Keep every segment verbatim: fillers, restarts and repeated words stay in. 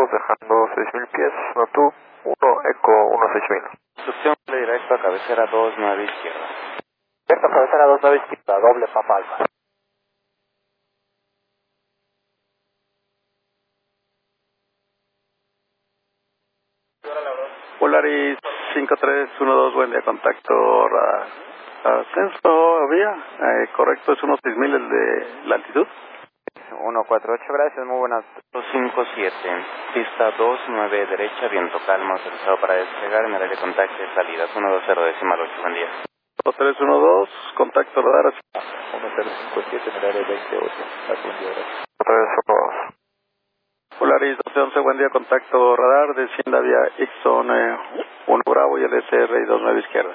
dos dejando seis mil pies, no tú, uno eco uno seis mil. Instrucción directo a cabecera dos nueve izquierda. Directo a cabecera dos nueve izquierda, doble Papa Alfa. Polaris cinco tres uno dos, buen día, contacto radar. Ascenso, vía, eh, correcto, es uno seis mil el de la altitud. uno cuatro ocho, gracias, muy buenas. cinco siete, pista dos nueve derecha, viento calmo, autorizado para despegar en el área de contacto de salidas, uno dos cero decimal ocho, buen día. uno tres uno dos, contacto radar. uno cero cinco siete en el área veintiocho, buen día, gracias. tres uno dos. Polaris doce once, buen día, contacto radar, descienda vía Ixon eh, uno Bravo y el S R y dos nueve izquierda.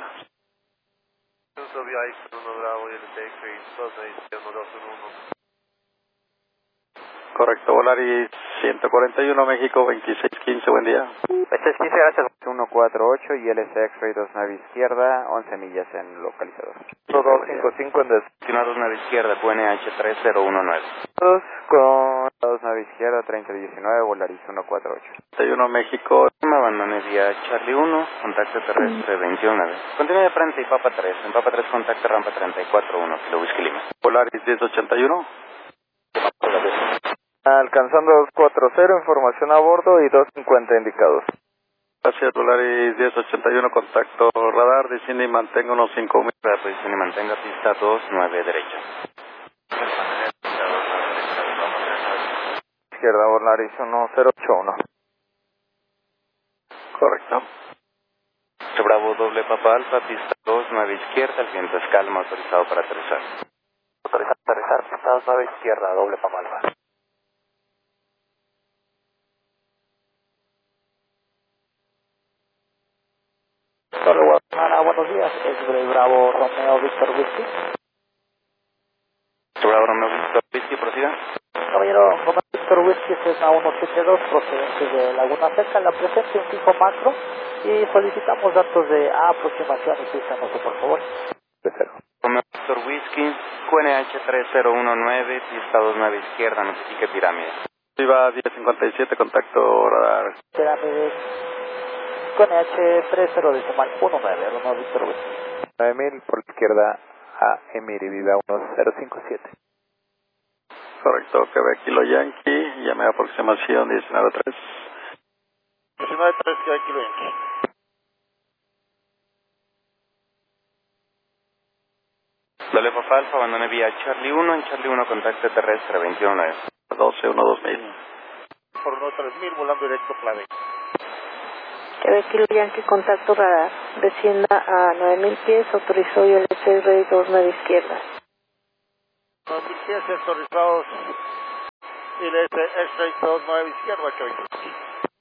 Vía Ixon uno Bravo y el S R y dos nueve izquierda, dos uno uno. Correcto, Polaris ciento cuarenta y uno, México veintiséis quince, buen día. veintiséis quince, gracias. uno cuatro ocho y L S X-Ray dos nueve izquierda, once millas en localizador. uno dos cinco cinco en destino dos nueve izquierda, Q N H tres cero uno nueve. dos con dos nueve izquierda, treinta diecinueve, Volaris uno cuatro ocho. treinta y uno, México. Me abandoné vía Charlie uno, contacto terrestre veintiuno. Continúe de frente y Papa tres. En Papa tres, contacto rampa treinta y cuatro uno, Kilo Whisky Lima. Polaris diez ochenta y uno. alcanzando dos cuatro cero, información a bordo y dos cincuenta indicados. Gracias, Polaris diez ochenta y uno, contacto radar, desciende y mantenga unos cinco mil. Posición y mantenga pista dos nueve derecha. Izquierda, Volaris uno cero ocho uno. Correcto. Bravo doble Papa Alfa, pista dos nueve izquierda, el viento es calma, autorizado para aterrizar. Autorizado para aterrizar, pista dos nueve izquierda, doble Papa Alfa. Torre Guadalajara, buenos días, es el Bravo Romeo Víctor Whisky. Bravo Romeo Víctor Whisky, prosiga. Caballero, Romeo Víctor Whisky es a uno siete dos, procedente de Laguna Seca, la presente un fijo macro y solicitamos datos de aproximación y pista, no sé, por favor. De cero. Romeo Víctor Whisky, Q N H tres cero uno nueve, pista dos nueve izquierda, notifique pirámide. Viva diez cincuenta y siete, contacto radar. Pirámide. Con H tres cero decimal uno nueve, Romeo Víctor Whisky. nueve mil por la izquierda a Emiri, Viva uno cero cinco siete. Correcto, Quebec Kilo Yankee, llame a aproximación diecinueve tres. diecinueve tres, Quebec Kilo Yankee. Dale Papa Alfa, abandoné vía Charlie uno, en Charlie uno, contacto terrestre veintiuno nueve. doce uno dos mil. Por uno tres mil, volando directo clave. Quebec Kilo Yankee, contacto radar. Descienda a nueve mil pies, autorizó y el S R dos nueve izquierda. nueve mil pies autorizados y el S R dos nueve izquierda, Quebec.